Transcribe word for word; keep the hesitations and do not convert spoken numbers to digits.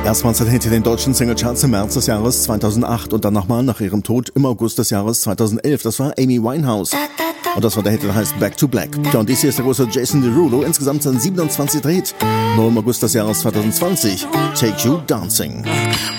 Erstmals hinter den deutschen Singlecharts im März des Jahres zweitausendacht und dann nochmal nach ihrem Tod im August des Jahres zweitausendelf. Das war Amy Winehouse. Und das war der Hit, der heißt Back to Black. Ja, und dies hier ist der große Jason Derulo. Insgesamt sind siebenundzwanzig Hits. Nur im August des Jahres zweitausendzwanzig. Take You Dancing.